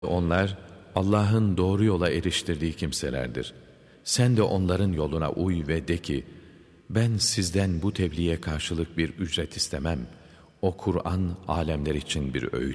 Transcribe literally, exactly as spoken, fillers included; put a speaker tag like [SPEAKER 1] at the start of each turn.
[SPEAKER 1] Onlar Allah'ın doğru yola eriştirdiği kimselerdir. Sen de onların yoluna uy ve de ki, ben sizden bu tebliğe karşılık bir ücret istemem. O Kur'an alemler için bir öğüt.